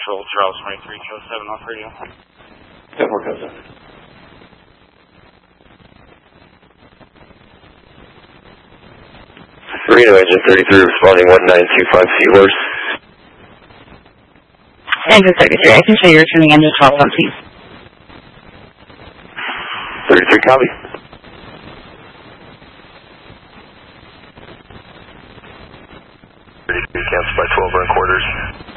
Control, Charles 23, Charles 7 off radio. 10-4, code 7. Reno engine 33 responding 1925 Seahorse. Engine 33, I can show you returning engine 12 1, please. 33 copy. Cancel by 12 1/4.